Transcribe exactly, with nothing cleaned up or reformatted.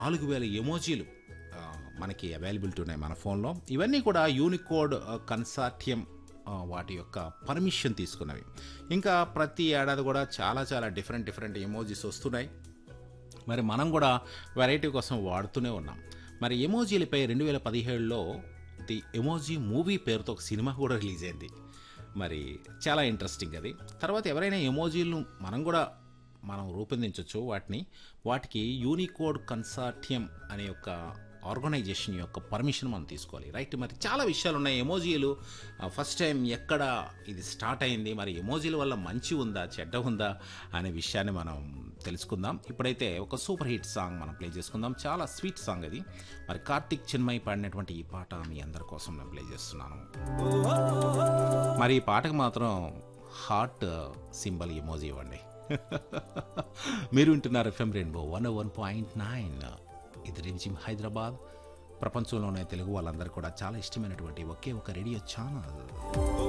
నాలుగు వేల ఎమోజీలు ఆహ్, మనకి అవైలబిలిటీ ఉన్నాయి మన ఫోన్‌లో. ఇవన్నీ కూడా యూనికోడ్ ఆహ్, కన్సార్టియం ఆహ్, వాటి యొక్క పర్మిషన్ తీసుకున్నవి. ఇంకా ప్రతి ఏడాది కూడా చాలా చాలా డిఫరెంట్ డిఫరెంట్ ఎమోజీస్ వస్తున్నాయి. మరి మనం కూడా వెరైటీ కోసం వాడుతూనే ఉన్నాం. మరి ఎమోజీలపై రెండు వేల పదిహేడులో ది ఎమోజీ మూవీ పేరుతో ఒక సినిమా కూడా రిలీజ్ అయింది. మరి చాలా ఇంట్రెస్టింగ్ అది. తర్వాత ఎవరైనా ఎమోజీలను మనం కూడా మనం రూపొందించొచ్చు వాటిని. వాటికి యూనికోడ్ కన్సార్టియం అనే యొక్క ఆర్గనైజేషన్ యొక్క పర్మిషన్ మనం తీసుకోవాలి. రైట్. మరి చాలా విషయాలు ఉన్నాయి. ఎమోజీలు ఫస్ట్ టైం ఎక్కడ ఇది స్టార్ట్ అయింది, మరి ఎమోజీల వల్ల మంచి ఉందా చెడ్డ ఉందా అనే విషయాన్ని మనం తెలుసుకుందాం. ఇప్పుడైతే ఒక సూపర్ హిట్ సాంగ్ మనం ప్లే చేసుకుందాం. చాలా స్వీట్ సాంగ్ అది. మరి కార్తిక్ చిన్మయి పాడినటువంటి ఈ పాట మీ అందరి కోసం నేను ప్లే చేస్తున్నాను. మరి ఈ పాటకు మాత్రం హార్ట్ సింబల్ ఎమోజీ ఇవ్వండి. మీరు వింటున్నారు FM rainbow one one point nine. ఇది రిమ్జిమ్ హైదరాబాద్. ప్రపంచంలోనే తెలుగు వాళ్ళందరూ కూడా చాలా ఇష్టమైనటువంటి ఒకే ఒక రేడియో ఛానల్.